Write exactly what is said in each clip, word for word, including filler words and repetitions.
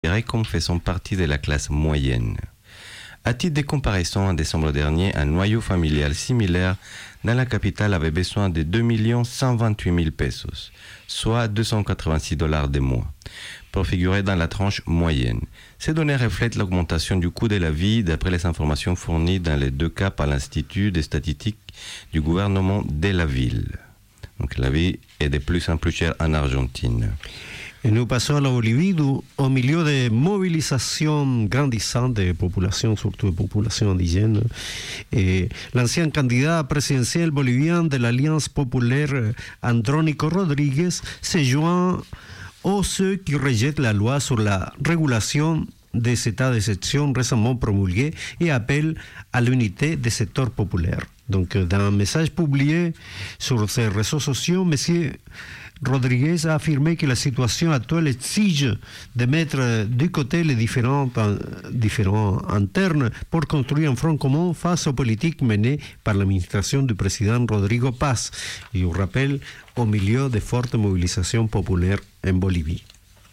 comme faisant partie de la classe moyenne. À titre de comparaison, en décembre dernier, un noyau familial similaire dans la capitale avait besoin de deux millions cent vingt-huit mille pesos, soit deux cent quatre-vingt-six dollars de moins, pour figurer dans la tranche moyenne. Ces données reflètent l'augmentation du coût de la vie d'après les informations fournies dans les deux cas par l'Institut des statistiques du gouvernement de la ville. Donc la vie est de plus en plus chère en Argentine. Et nous passons à la Bolivie, au milieu de mobilisations grandissantes de populations, surtout de populations indigènes. Et l'ancien candidat présidentiel bolivien de l'Alliance populaire, Andrónico Rodríguez, se joint aux ceux qui rejettent la loi sur la régulation des états d'exception récemment promulguée et appelle à l'unité des secteurs populaires. Donc, dans un message publié sur ses réseaux sociaux, M. Rodríguez a affirmé que la situation actuelle exige de mettre de côté les différents, différents internes pour construire un front commun face aux politiques menées par l'administration du président Rodrigo Paz. Et on rappelle, au milieu de fortes mobilisations populaires en Bolivie.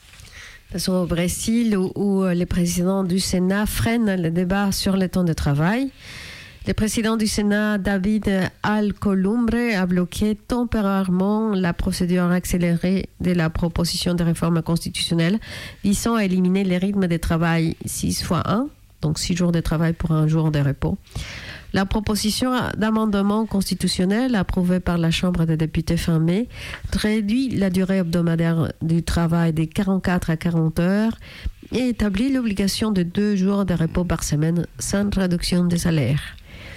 Passons au Brésil, où, où le président du Sénat freine le débat sur le temps de travail. Le président du Sénat, David Alcolumbre, a bloqué temporairement la procédure accélérée de la proposition de réforme constitutionnelle visant à éliminer les rythmes de travail six fois un, donc six jours de travail pour un jour de repos. La proposition d'amendement constitutionnel approuvée par la Chambre des députés fin mai réduit la durée hebdomadaire du travail de quarante-quatre à quarante heures et établit l'obligation de deux jours de repos par semaine sans réduction des salaires.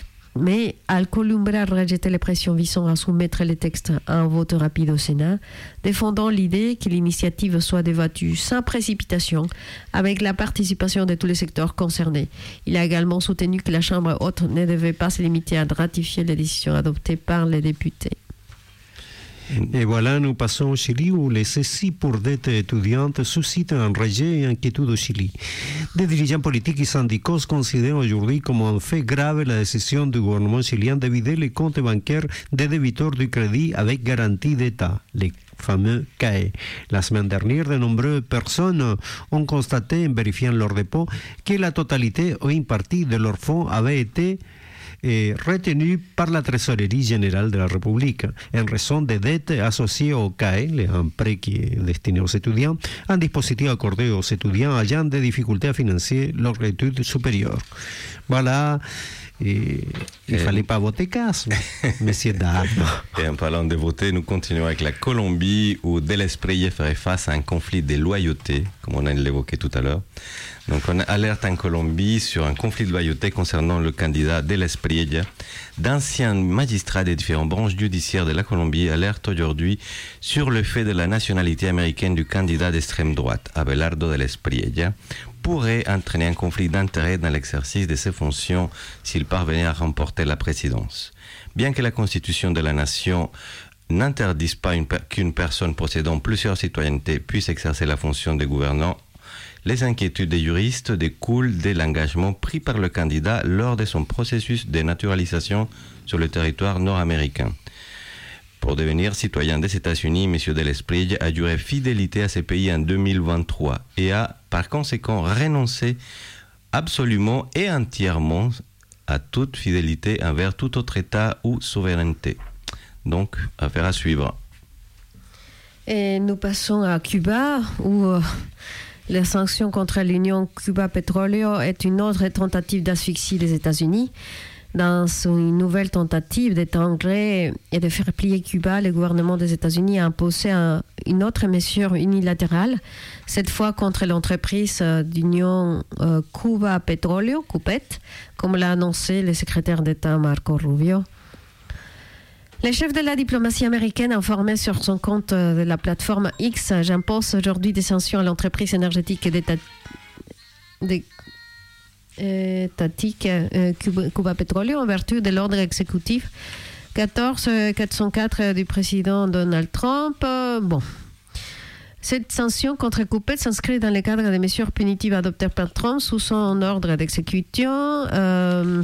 Mais Alcolumbre a rejeté les pressions visant à soumettre les textes à un vote rapide au Sénat, défendant l'idée que l'initiative soit débattue sans précipitation, avec la participation de tous les secteurs concernés. Il a également soutenu que la Chambre haute ne devait pas se limiter à ratifier les décisions adoptées par les députés. Et voilà, nous passons au Chili où les saisis pour dettes étudiantes suscitent un rejet et inquiétude au Chili. Des dirigeants politiques et syndicaux considèrent aujourd'hui comme un fait grave la décision du gouvernement chilien de vider les comptes bancaires des débiteurs du crédit avec garantie d'État, les fameux C A E. La semaine dernière, de nombreuses personnes ont constaté, en vérifiant leurs dépôts, que la totalité ou une partie de leurs fonds avait été est retenu par la Trésorerie générale de la République en raison des dettes associées au C A E, un prêt qui est destiné aux étudiants, un dispositif accordé aux étudiants ayant des difficultés à financer leur études supérieures. Voilà. Et il ne fallait pas voter casse, monsieur Dard. Et en parlant de voter, nous continuons avec la Colombie, où Del Espriella ferait face à un conflit de loyauté, comme on a l'évoqué tout à l'heure. Donc on alerte en Colombie sur un conflit de loyauté concernant le candidat Del Espriella. D'anciens magistrats des différentes branches judiciaires de la Colombie alertent aujourd'hui sur le fait de la nationalité américaine du candidat d'extrême droite, Abelardo Del Espriella, pourrait entraîner un conflit d'intérêts dans l'exercice de ses fonctions s'il parvenait à remporter la présidence. Bien que la Constitution de la nation n'interdise pas une, qu'une personne possédant plusieurs citoyennetés puisse exercer la fonction de gouvernant, les inquiétudes des juristes découlent de l'engagement pris par le candidat lors de son processus de naturalisation sur le territoire nord-américain. Pour devenir citoyen des États-Unis, M. Del Espriella a juré fidélité à ce pays en deux mille vingt-trois et a, par conséquent, renoncé absolument et entièrement à toute fidélité envers tout autre État ou souveraineté. Donc, affaire à suivre. Et nous passons à Cuba, où euh, les sanctions contre l'Union Cuba Petróleo est une autre tentative d'asphyxie des États-Unis. Dans une nouvelle tentative d'étangler et de faire plier Cuba, le gouvernement des États-Unis a imposé un, une autre mesure unilatérale, cette fois contre l'entreprise d'Union euh, Cuba Petróleo, CUPET, comme l'a annoncé le secrétaire d'État Marco Rubio. Le chef de la diplomatie américaine a informé sur son compte de la plateforme X: j'impose aujourd'hui des sanctions à l'entreprise énergétique d'État. De, étatique euh, Cuba, Cuba Petróleo en vertu de l'ordre exécutif quatorze quatre cent quatre du président Donald Trump. Euh, bon. Cette sanction contre CUPET s'inscrit dans le cadre des mesures punitives adoptées par Trump sous son ordre d'exécution. Euh,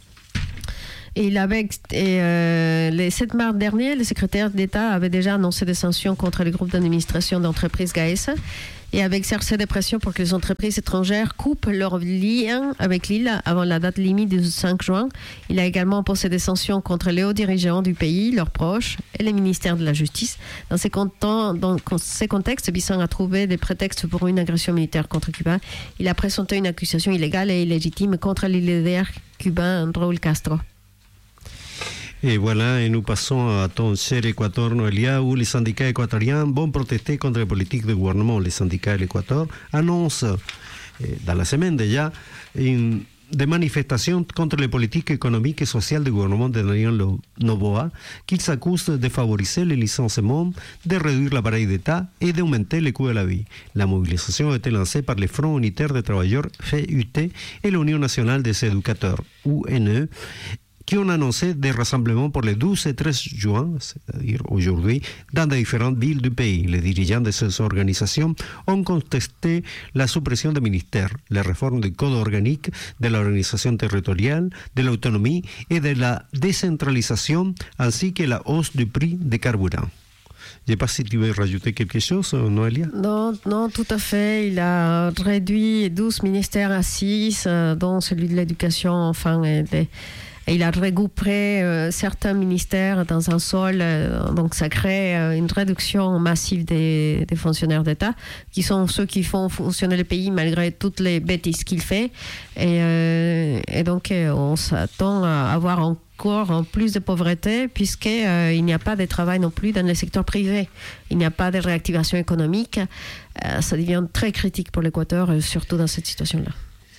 et il avait, et, euh, le sept mars dernier, le secrétaire d'État avait déjà annoncé des sanctions contre le groupe d'administration d'entreprise Gaesa et a exercé des pressions pour que les entreprises étrangères coupent leurs liens avec l'île avant la date limite du cinq juin. Il a également posé des sanctions contre les hauts dirigeants du pays, leurs proches et les ministères de la Justice. Dans ces, contents, dans ces contextes, Bisson a trouvé des prétextes pour une agression militaire contre Cuba. Il a présenté une accusation illégale et illégitime contre le leader cubain Raúl Castro. Et voilà, et nous passons à ton cher Équateur, Noélia, où les syndicats équatoriens vont protester contre les politiques du gouvernement. Les syndicats de l'Équateur annoncent, dans la semaine déjà, une, des manifestations contre les politiques économiques et sociales du gouvernement de Daniel Noboa, qu'ils accusent de favoriser le licenciement, de réduire l'appareil d'État et d'augmenter le coût de la vie. La mobilisation a été lancée par le Front unitaire des travailleurs, F U T, et l'Union nationale des éducateurs, U N E, qui ont annoncé des rassemblements pour le douze et treize juin, c'est-à-dire aujourd'hui, dans les différentes villes du pays. Les dirigeants de ces organisations ont contesté la suppression des ministères, les réformes du code organique, de l'organisation territoriale, de l'autonomie et de la décentralisation, ainsi que la hausse du prix des carburants. Je ne sais pas si tu veux rajouter quelque chose, Noélia. Non, non, tout à fait. Il a réduit douze ministères à six, dont celui de l'éducation, enfin, et des... Et il a regroupé euh, certains ministères dans un seul, euh, donc ça crée euh, une réduction massive des, des fonctionnaires d'État, qui sont ceux qui font fonctionner le pays malgré toutes les bêtises qu'il fait. Et, euh, et donc euh, on s'attend à avoir encore plus de pauvreté, puisqu'il euh, n'y a pas de travail non plus dans le secteur privé. Il n'y a pas de réactivation économique. Euh, ça devient très critique pour l'Équateur, euh, surtout dans cette situation-là.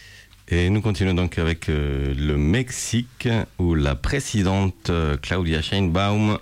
Et nous continuons donc avec euh, le Mexique, où la présidente euh, Claudia Sheinbaum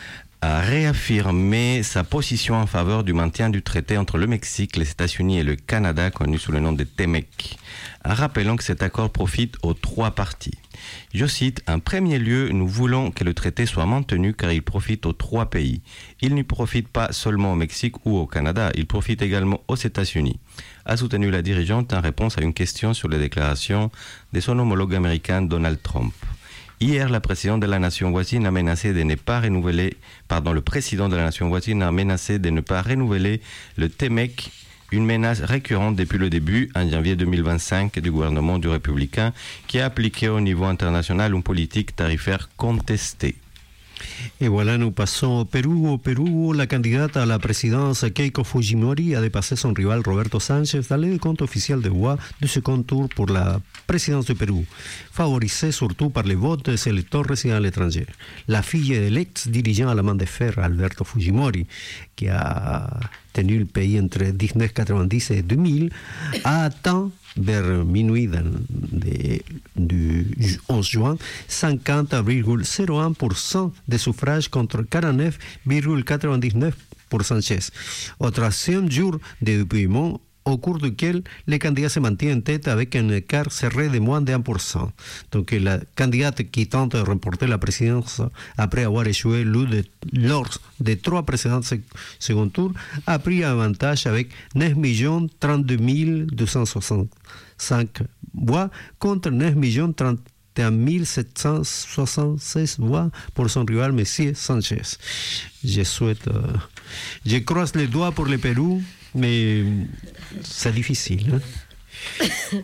a réaffirmé sa position en faveur du maintien du traité entre le Mexique, les États-Unis et le Canada, connu sous le nom de T M E C, en rappelant que cet accord profite aux trois parties. Je cite, « En premier lieu, nous voulons que le traité soit maintenu car il profite aux trois pays. Il ne profite pas seulement au Mexique ou au Canada, il profite également aux États-Unis », a soutenu la dirigeante en réponse à une question sur les déclarations de son homologue américain Donald Trump. Hier, la présidente de la nation voisine a menacé de ne pas renouveler, pardon, le président de la nation voisine a menacé de ne pas renouveler le T M E C, une menace récurrente depuis le début, en janvier deux mille vingt-cinq, du gouvernement du républicain, qui a appliqué au niveau international une politique tarifaire contestée. Et voilà, nous passons au Pérou. Au Pérou, la candidate à la présidence Keiko Fujimori a dépassé son rival Roberto Sánchez dans le compte officiel de voix du second tour pour la présidence du Pérou, favorisée surtout par les votes des électeurs résidents à l'étranger. La fille de l'ex-dirigeant à la main de fer, Alberto Fujimori, qui a tenu le pays entre dix-neuf cent quatre-vingt-dix et deux mille, a atteint vers minuit de, du onze juin, cinquante virgule zéro un pour cent des suffrages contre quarante-neuf virgule quatre-vingt-dix-neuf pour Sánchez. Au troisième jour de dépouillement, au cours duquel les candidats se maintiennent en tête avec un écart serré de moins de un pour cent. Donc la candidate qui tente de remporter la présidence après avoir échoué lors de, lors des trois précédents second tours a pris avantage avec neuf millions trente-deux mille deux cent soixante-cinq voix contre neuf millions trente et un mille sept cent soixante-seize voix pour son rival Monsieur Sánchez. Je souhaite, euh, je croise les doigts pour le Pérou, mais c'est difficile. Hein?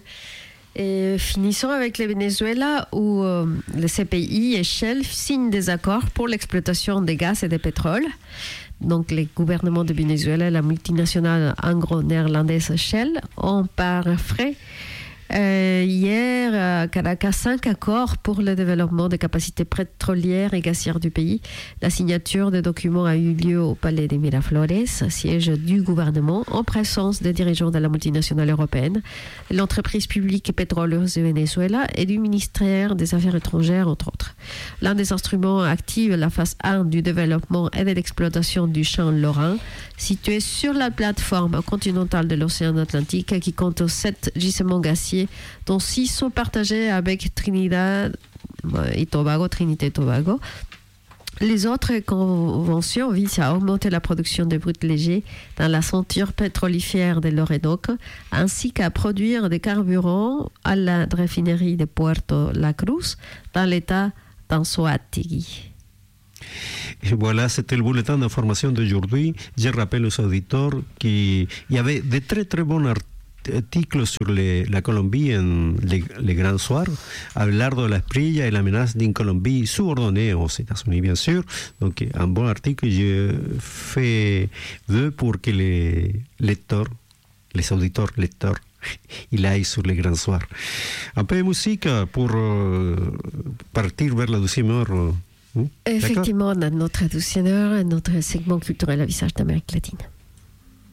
Et finissons avec le Venezuela, où euh, le C P I et Shell signent des accords pour l'exploitation des gaz et des pétroles. Donc, les gouvernements de Venezuela et la multinationale anglo-néerlandaise Shell ont parfait Euh, hier, à Caracas, cinq accords pour le développement des capacités pétrolières et gazières du pays. La signature des documents a eu lieu au palais de Miraflores, siège du gouvernement, en présence des dirigeants de la multinationale européenne, de l'entreprise publique pétroleuse du Venezuela et du ministère des Affaires étrangères, entre autres. L'un des instruments active la phase un du développement et de l'exploitation du champ Lorrain, situé sur la plateforme continentale de l'océan Atlantique, qui compte sept gisements gaziers, dont six sont partagés avec Trinidad et Tobago, Trinité et Tobago. Les autres conventions visent à augmenter la production de brut léger dans la ceinture pétrolifère de l'Orinoco, ainsi qu'à produire des carburants à la raffinerie de Puerto La Cruz, dans l'état d'Anzoátegui. Et voilà, c'était le bulletin d'information d'aujourd'hui. Je rappelle aux auditeurs qu'il y avait de très très bons articles sur les, la Colombie en les, les grands soirs. Abelardo de la Espriella et la menace d'une Colombie subordonnée aux États-Unis, bien sûr. Donc, un bon article. Je fais vœu pour que les lecteurs, les auditeurs lecteurs, il aille sur les grands soirs. Un peu de musique pour euh, partir vers la deuxième heure. Effectivement, on a notre deuxième heure, notre segment culturel à visage d'Amérique latine.